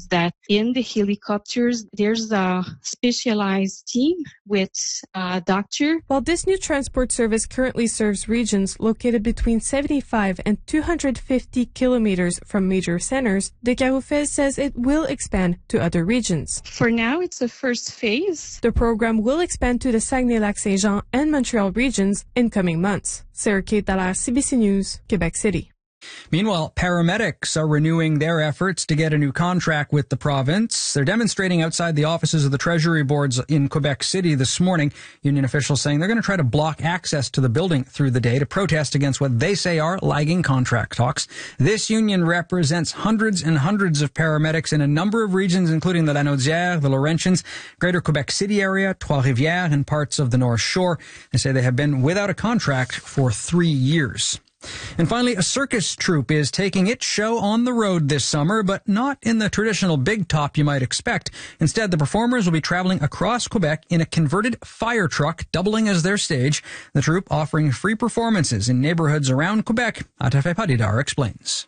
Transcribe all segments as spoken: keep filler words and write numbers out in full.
that in the helicopters, there's a specialized team with a doctor. While this new transport service currently serves regions located between seventy-five and two hundred fifty kilometers from major centers, De Caroufel says it will expand to other regions. For now, it's the first phase. The program will expand to the Saguenay-Lac-Saint-Jean and Montreal regions in coming months. Sarah Kate Dallaire, C B C News, Quebec City. Meanwhile, paramedics are renewing their efforts to get a new contract with the province. They're demonstrating outside the offices of the Treasury boards in Quebec City this morning. Union officials saying they're going to try to block access to the building through the day to protest against what they say are lagging contract talks. This union represents hundreds and hundreds of paramedics in a number of regions, including the Lanaudière, the Laurentians, Greater Quebec City area, Trois-Rivières, and parts of the North Shore. They say they have been without a contract for three years. And finally, a circus troupe is taking its show on the road this summer, but not in the traditional big top you might expect. Instead, the performers will be traveling across Quebec in a converted fire truck, doubling as their stage. The troupe offering free performances in neighborhoods around Quebec. Atafe Padidar explains.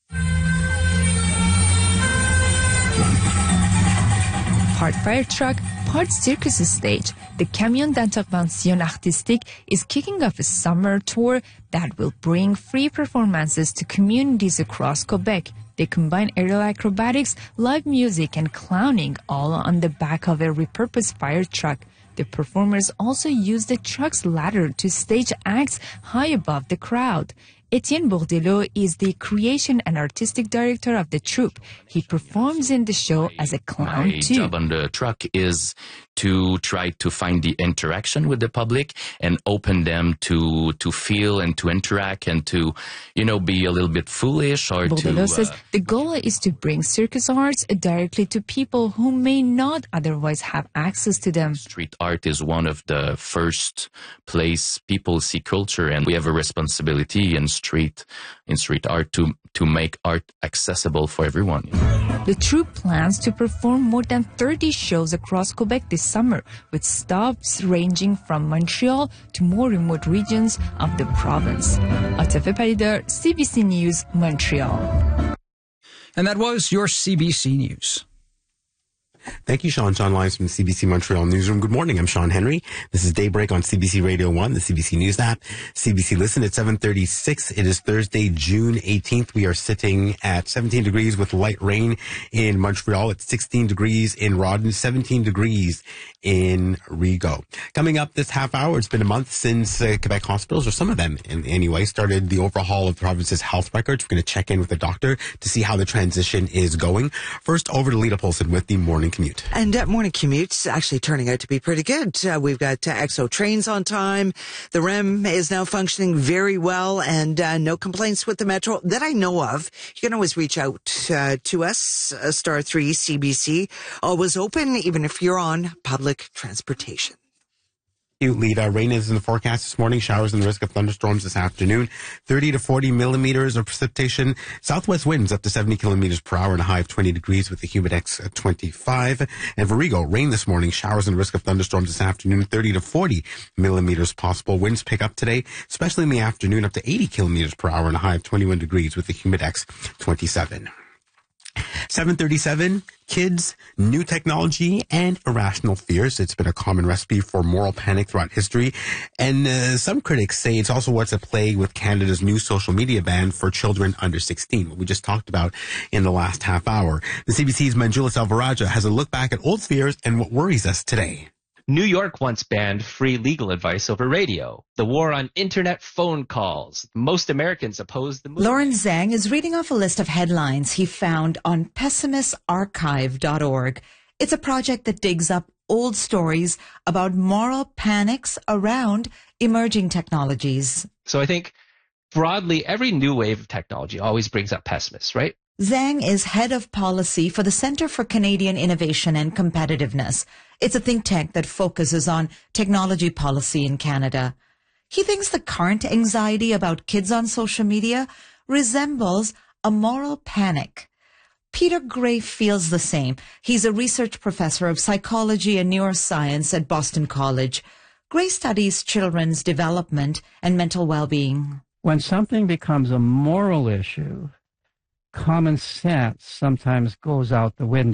Part fire truck, part circus stage, the Camion d'Intervention Artistique is kicking off a summer tour that will bring free performances to communities across Quebec. They combine aerial acrobatics, live music, and clowning, all on the back of a repurposed fire truck. The performers also use the truck's ladder to stage acts high above the crowd. Etienne Bourdelot is the creation and artistic director of the troupe. He performs in the show as a clown My too. job on the truck is to try to find the interaction with the public and open them to to feel and to interact and to, you know, be a little bit foolish or Bourdelot to... Uh, says the goal is to bring circus arts directly to people who may not otherwise have access to them. Street art is one of the first place people see culture, and we have a responsibility in street in street art to to make art accessible for everyone. The troupe plans to perform more than thirty shows across Quebec this summer, with stops ranging from Montreal to more remote regions of the province. Atafe Padidar, C B C News, Montreal. And that was your C B C News. Thank you, Sean. Sean Lyons from the C B C Montreal Newsroom. Good morning. I'm Sean Henry. This is Daybreak on C B C Radio one, the C B C News app, C B C Listen at seven thirty-six. It is Thursday, June eighteenth. We are sitting at seventeen degrees with light rain in Montreal. It's sixteen degrees in Rawdon, seventeen degrees in Rigaud. Coming up this half hour, it's been a month since uh, Quebec hospitals, or some of them in, anyway, started the overhaul of the province's health records. We're going to check in with the doctor to see how the transition is going. First, over to Lita Polson with the morning commute. And uh, morning commute's actually turning out to be pretty good. Uh, we've got uh, X O trains on time. The R E M is now functioning very well, and uh, no complaints with the Metro that I know of. You can always reach out uh, to us, uh, star three C B C. Always open, even if you're on public transportation. You, Lita. Rain is in the forecast this morning. Showers and the risk of thunderstorms this afternoon. thirty to forty millimeters of precipitation. Southwest winds up to seventy kilometers per hour and a high of twenty degrees with the humidex at twenty-five. And for Rigaud, rain this morning. Showers and risk of thunderstorms this afternoon. thirty to forty millimeters possible. Winds pick up today, especially in the afternoon, up to eighty kilometers per hour and a high of twenty-one degrees with the humidex twenty-seven. seven thirty-seven, kids, new technology, and irrational fears. It's been a common recipe for moral panic throughout history. And uh, some critics say it's also what's at play with Canada's new social media ban for children under sixteen, what we just talked about in the last half hour. The C B C's Manjula Selvarajah has a look back at old fears and what worries us today. New York once banned free legal advice over radio. The war on internet phone calls. Most Americans oppose the move. Lawrence Zhang is reading off a list of headlines he found on pessimist archive dot org. It's a project that digs up old stories about moral panics around emerging technologies. So I think broadly, every new wave of technology always brings up pessimists, right? Zhang is head of policy for the Centre for Canadian Innovation and Competitiveness. It's a think tank that focuses on technology policy in Canada. He thinks the current anxiety about kids on social media resembles a moral panic. Peter Gray feels the same. He's a research professor of psychology and neuroscience at Boston College. Gray studies children's development and mental well-being. When something becomes a moral issue, common sense sometimes goes out the window.